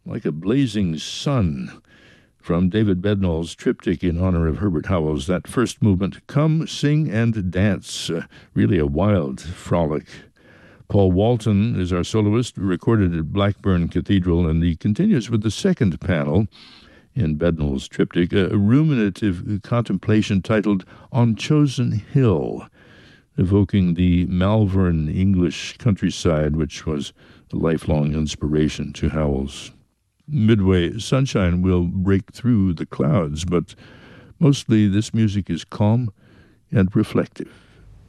Like a Blazing Sun, from David Bednall's triptych in honor of Herbert Howells. That first movement, Come, Sing, and Dance, really a wild frolic. Paul Walton is our soloist, recorded at Blackburn Cathedral, and he continues with the second panel in Bednall's triptych, a ruminative contemplation titled On Chosen Hill, evoking the Malvern English countryside, which was a lifelong inspiration to Howells. Midway, sunshine will break through the clouds, but mostly this music is calm and reflective.